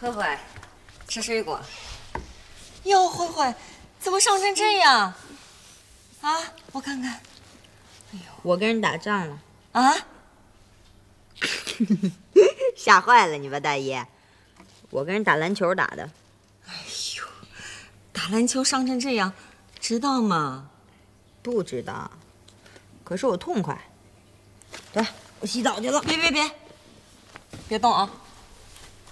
慧慧，吃水果。 哟，慧慧，怎么伤成这样？啊，我看看。哎呦， 我跟人打仗了。 啊？ 吓坏了你吧，大爷！我跟人打篮球打的。 哎呦，打篮球伤成这样，知道吗？ 不知道，可是我痛快。对，我洗澡去了。 别动啊！